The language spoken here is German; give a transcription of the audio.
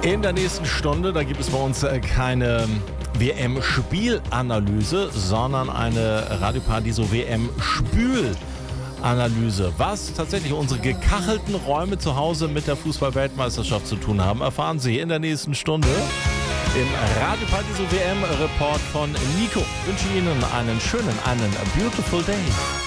In der nächsten Stunde, da gibt es bei uns keine WM-Spielanalyse, sondern eine Radio Paradiso WM-Spülanalyse. Was tatsächlich unsere gekachelten Räume zu Hause mit der Fußball-Weltmeisterschaft zu tun haben, erfahren Sie in der nächsten Stunde im Radio Paradiso WM-Report von Nico. Ich wünsche Ihnen einen beautiful day.